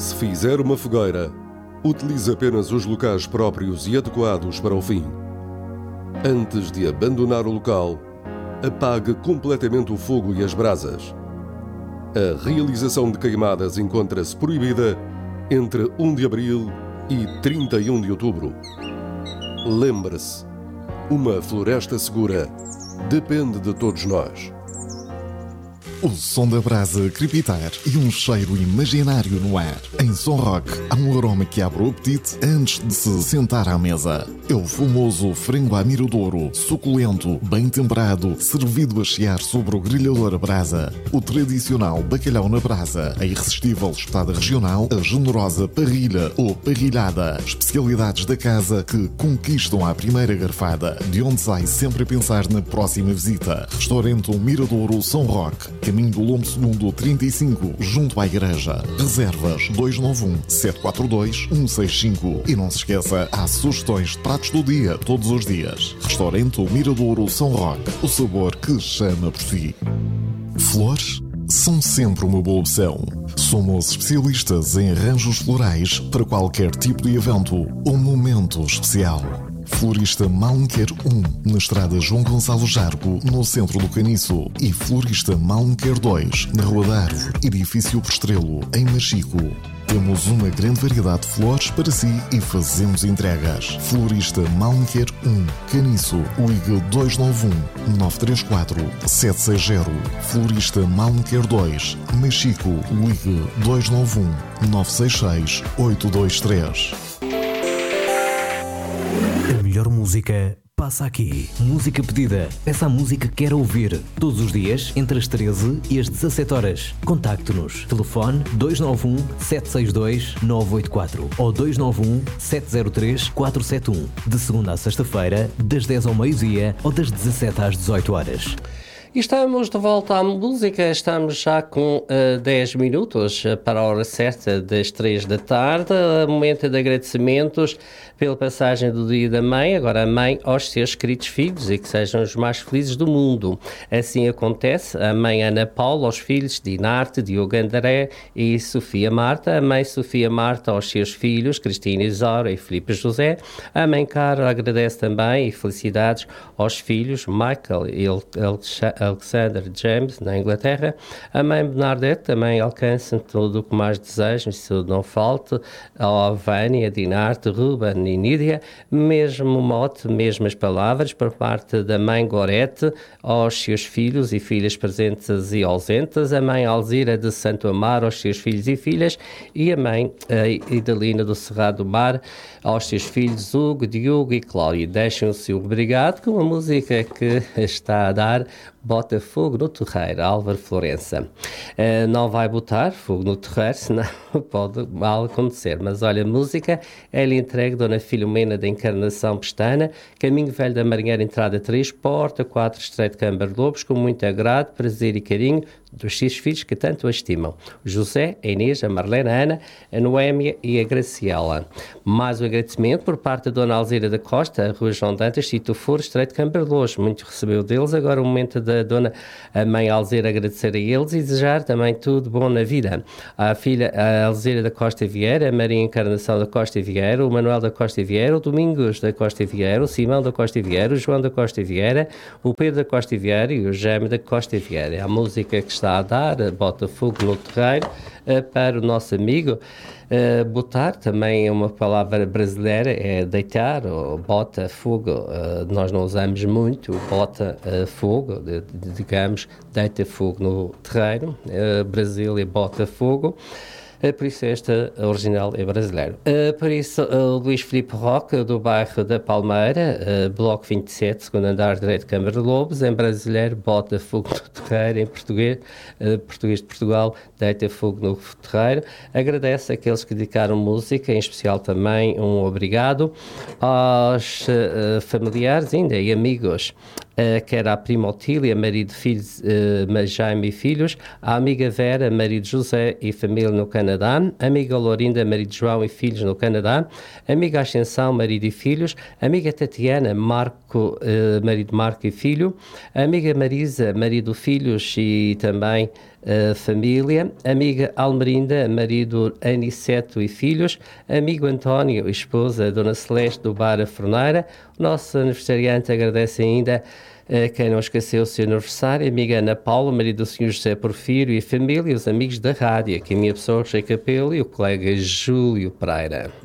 Se fizer uma fogueira, utilize apenas os locais próprios e adequados para o fim. Antes de abandonar o local, apague completamente o fogo e as brasas. A realização de queimadas encontra-se proibida entre 1 de abril e 31 de outubro. Lembre-se, uma floresta segura depende de todos nós. O som da brasa crepitar e um cheiro imaginário no ar. Em Som Rock há um aroma que abre o apetite antes de se sentar à mesa. É o famoso frango à miradouro, suculento, bem temperado, servido a chiar sobre o grelhador a brasa. O tradicional bacalhau na brasa, a irresistível espetada regional, a generosa parrilha ou parrilhada. Especialidades da casa que conquistam à primeira garfada, de onde sai sempre a pensar na próxima visita. Restaurante Miradouro Som Rock, caminho do Lombo Segundo 35, junto à igreja. Reservas 291-742-165. E não se esqueça, há sugestões de pratos do dia, todos os dias. Restaurante Miradouro Som Rock, o sabor que chama por si. Flores são sempre uma boa opção. Somos especialistas em arranjos florais para qualquer tipo de evento ou momento especial. Florista Malnquer 1, na estrada João Gonçalo Jargo, no centro do Caniço. E Florista Malnquer 2, na Rua da Árvore, edifício Postrelo, em Machico. Temos uma grande variedade de flores para si e fazemos entregas. Florista Malnquer 1, Caniço, ligue 291-934-760. Florista Malnquer 2, Machico, ligue 291-966-823. A melhor música passa aqui. Música pedida. Peça a música que quer ouvir. Todos os dias, entre as 13 e as 17 horas. Contacte-nos. Telefone 291-762-984 ou 291-703-471. De segunda a sexta-feira, das 10 ao meio-dia ou das 17 às 18 horas. E estamos de volta à música, estamos já com 10 minutos para a hora certa das 3 da tarde, momento de agradecimentos pela passagem do Dia da Mãe, agora a mãe aos seus queridos filhos e que sejam os mais felizes do mundo. Assim acontece, a mãe Ana Paula aos filhos Dinarte, Diogo André e Sofia Marta, a mãe Sofia Marta aos seus filhos Cristina Isaura e Filipe José, a mãe Carla agradece também e felicidades aos filhos Michael e Alexander James, na Inglaterra. A mãe Bernadette também alcança tudo o que mais desejam, isso não falte. A Vânia, Dinarte, Ruben e Nídia, mesmo mote, mesmas palavras, por parte da mãe Gorete, aos seus filhos e filhas presentes e ausentes. A mãe Alzira de Santo Amaro, aos seus filhos e filhas. E a mãe Idalina do Cerrado do Mar, aos seus filhos Hugo, Diogo e Cláudio. Deixem o seu obrigado com a música que está a dar Bota Fogo no Terreiro, Álvaro Florença. Não vai botar fogo no terreiro, senão pode mal acontecer. Mas olha, a música é-lhe entregue Dona Filomena da Encarnação Pestana, Caminho Velho da Marinheira, entrada 3, porta 4, Estreito Câmara de Lobos, com muito agrado, prazer e carinho dos 6 filhos que tanto a estimam. O José, a Inês, a Marlena, a Ana, a Noémia e a Graciela. Mais um agradecimento por parte da Dona Alzira da Costa, a Rua João Dantas, Sítio Foro, Estreito Câmara de Lobos. Muito recebeu deles. Agora o momento da Dona a mãe Alzira agradecer a eles e desejar também tudo bom na vida. A filha a Alzira da Costa Vieira, a Maria Encarnação da Costa Vieira, o Manuel da Costa Vieira, o Domingos da Costa Vieira, o Simão da Costa Vieira, o João da Costa Vieira, o Pedro da Costa Vieira e o Jaime da Costa Vieira. A música que está a dar, Bota Fogo no Terreiro, para o nosso amigo. Botar também é uma palavra brasileira, é deitar, ou bota fogo, nós não usamos muito, bota fogo, digamos, deita fogo no terreiro, Brasil é bota fogo. Por isso esta original é brasileiro. Por isso, Luís Filipe Roque, do bairro da Palmeira, bloco 27, segundo andar direito, Câmara de Lobos, em brasileiro, bota fogo no terreiro, em português de Portugal, deita fogo no terreiro. Agradece àqueles que dedicaram música, em especial também um obrigado aos familiares ainda e amigos, que era a prima Otília, marido, filhos, Jaime e filhos, a amiga Vera, marido José e família no Canadá, a amiga Lourinda, marido João e filhos no Canadá, a amiga Ascensão, marido e filhos, a amiga Tatiana, Marco Marco, marido Marco e filho, amiga Marisa, marido, filhos e também família, amiga Almerinda, marido Aniceto e filhos, amigo António, esposa Dona Celeste do Bar A Forneira. O nosso aniversariante agradece ainda quem não esqueceu o seu aniversário, amiga Ana Paula, marido do Sr. José Porfírio e família, os amigos da rádio, aqui a minha pessoa, José Capelo, e o colega Júlio Pereira.